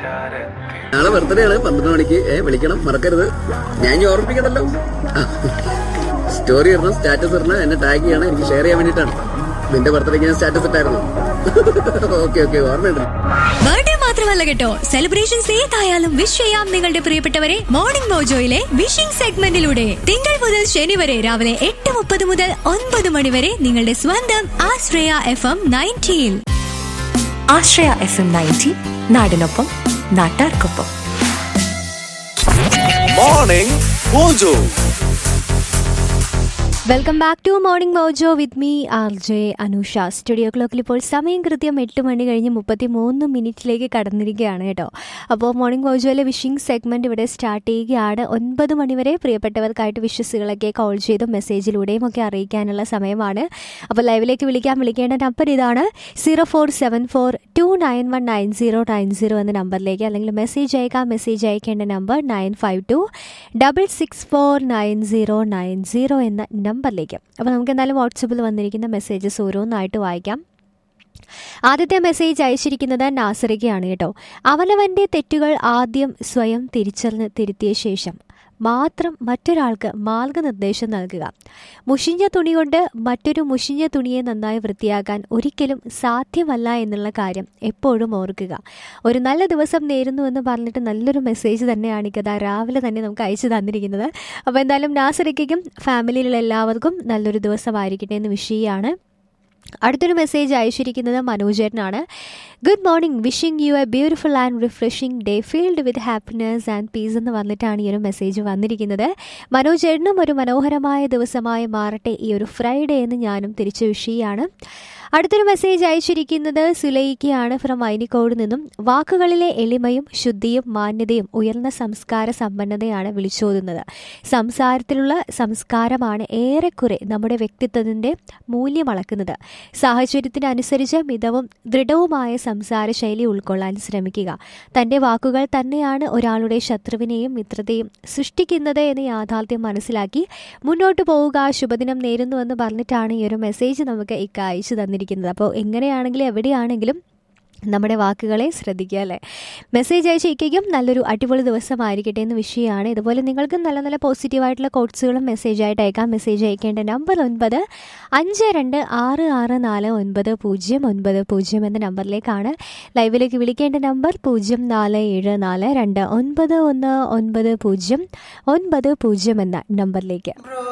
നാളെ ബർത്ത്ഡേ ആണ് 12 മണിക്ക്. വിളിക്കണം, മറക്കരുത്. ഞാൻ ഇനി ഓർമ്മിപ്പിക്കണല്ലോ. സ്റ്റോറി ഇടണം, സ്റ്റാറ്റസ് ഇടണം, എന്നെ ടാഗ് ചെയ്യണം, എനിക്ക് ഷെയർ ചെയ്യാൻ വേണ്ടിട്ടാണ്. നിന്റെ ബർത്ത്ഡേക്ക് ഞാൻ സ്റ്റാറ്റസ് ഇട്ടായിരുന്നു. ഓക്കെ ഓർമ്മയുണ്ട്. ബർത്ത്ഡേ മാത്രമല്ല കേട്ടോ, സെലിബ്രേഷൻസ് ഏതായാലും വിഷ് ചെയ്യാം നിങ്ങളുടെ പ്രിയപ്പെട്ടവരെ മോർണിംഗ് മോജോയിലെ വിഷിംഗ് സെഗ്മെന്റിലൂടെ. തിങ്കൾ മുതൽ ശനി വരെ രാവിലെ 8:30 മുതൽ 9 മണി വരെ നിങ്ങളുടെ സ്വന്തം ആശ്രയ FM 90. ആശ്രയ FM 90 നാടിനൊപ്പം നാട്ടാർക്കൊപ്പം. Morning mojo. Welcome back to morning mojo with me RJ Anusha. Studio ക്ലോക്കിൽ ഇപ്പോൾ സമയം കൃത്യം 8 മണി കഴിഞ്ഞ് 33 കടന്നിരിക്കുകയാണ് കേട്ടോ. അപ്പോൾ മോർണിംഗ് മോജോയിലെ വിഷിംഗ് സെഗ്മെൻറ്റ് ഇവിടെ സ്റ്റാർട്ട് ചെയ്യുകയാണ്. 9 മണി വരെ പ്രിയപ്പെട്ടവർക്കായിട്ട് വിഷസുകളൊക്കെ കോൾ ചെയ്തും മെസ്സേജിലൂടെയും ഒക്കെ അറിയിക്കാനുള്ള സമയമാണ്. അപ്പോൾ ലൈവിലേക്ക് വിളിക്കേണ്ട നമ്പർ ഇതാണ് 0474291990 എന്ന നമ്പറിലേക്ക്, അല്ലെങ്കിൽ മെസ്സേജ് അയക്കേണ്ട നമ്പർ 9526649090 എന്ന നമ്പറിലേക്ക്. അപ്പോൾ നമുക്ക് എന്തായാലും വാട്സപ്പിൽ വന്നിരിക്കുന്ന മെസ്സേജസ് ഓരോന്നായിട്ട് വായിക്കാം. ആദ്യത്തെ മെസ്സേജ് അയച്ചിരിക്കുന്നത് നാസറിക്കയാണ് കേട്ടോ. അവനവൻ്റെ തെറ്റുകൾ ആദ്യം സ്വയം തിരിച്ചറിഞ്ഞ് തിരുത്തിയ ശേഷം മാത്രം മറ്റൊരാൾക്ക് മാർഗനിർദ്ദേശം നൽകുക. മുഷിഞ്ഞ തുണി കൊണ്ട് മറ്റൊരു മുഷിഞ്ഞ തുണിയെ നന്നായി വൃത്തിയാക്കാൻ ഒരിക്കലും സാധ്യമല്ല എന്നുള്ള കാര്യം എപ്പോഴും ഓർക്കുക. ഒരു നല്ല ദിവസം നേരുന്നു എന്ന് പറഞ്ഞിട്ട് നല്ലൊരു മെസ്സേജ് തന്നെയാണ് ഈ കഥ രാവിലെ തന്നെ നമുക്ക് അയച്ചു തന്നിരിക്കുന്നത്. അപ്പോൾ എന്തായാലും നാസറിക്കും ഫാമിലിയിലുള്ള എല്ലാവർക്കും നല്ലൊരു ദിവസമായിരിക്കട്ടെ എന്ന് വിഷ് ചെയ്യാണ്. അടുത്തൊരു മെസ്സേജ് അയച്ചിരിക്കുന്നത് മനോജേട്ടനാണ്. Good morning, wishing you A beautiful and refreshing day field with happiness and piece എന്ന് പറഞ്ഞിട്ടാണ് ഈ ഒരു മെസ്സേജ് വന്നിരിക്കുന്നത്. മനോജേട്ടനും ഒരു മനോഹരമായ ദിവസമായി മാറട്ടെ ഈ ഒരു ഫ്രൈഡേ എന്ന് ഞാനും തിരിച്ചു വിഷ് ചെയ്യാണ്. അടുത്തൊരു മെസ്സേജ് അയച്ചിരിക്കുന്നത് സുലൈക്കയാണ് ഫ്രം ഐനിക്കോട് നിന്നും. വാക്കുകളിലെ എളിമയും ശുദ്ധിയും മാന്യതയും ഉയർന്ന സംസ്കാര സമ്പന്നതയാണ് വിളിച്ചോതുന്നത്. സംസാരത്തിലുള്ള സംസ്കാരമാണ് ഏറെക്കുറെ നമ്മുടെ വ്യക്തിത്വത്തിൻ്റെ മൂല്യം അളക്കുന്നത്. സാഹചര്യത്തിനനുസരിച്ച് മിതവും ദൃഢവുമായ സംസാര ശൈലി ഉൾക്കൊള്ളാൻ ശ്രമിക്കുക. തൻ്റെ വാക്കുകൾ തന്നെയാണ് ഒരാളുടെ ശത്രുവിനെയും മിത്രതയും സൃഷ്ടിക്കുന്നത് എന്ന യാഥാർത്ഥ്യം മനസ്സിലാക്കി മുന്നോട്ട് പോവുക. ശുഭദിനം നേരുന്നുവെന്ന് പറഞ്ഞിട്ടാണ് ഈ ഒരു മെസ്സേജ് നമുക്ക് അയച്ചു തന്നിരിക്കുന്നത്. അപ്പോൾ എങ്ങനെയാണെങ്കിലും എവിടെയാണെങ്കിലും നമ്മുടെ വാക്കുകളെ ശ്രദ്ധിക്കുക അല്ലേ. മെസ്സേജ് അയച്ചേക്കും നല്ലൊരു അടിപൊളി ദിവസമായിരിക്കട്ടെ എന്ന് വിഷയമാണ്. ഇതുപോലെ നിങ്ങൾക്കും നല്ല നല്ല പോസിറ്റീവായിട്ടുള്ള കോട്സുകളും മെസ്സേജായിട്ട് അയക്കാം. മെസ്സേജ് അയക്കേണ്ട നമ്പർ 9526649090 എന്ന നമ്പറിലേക്കാണ്. ലൈവിലേക്ക് വിളിക്കേണ്ട നമ്പർ 047429199090 എന്ന നമ്പറിലേക്ക്.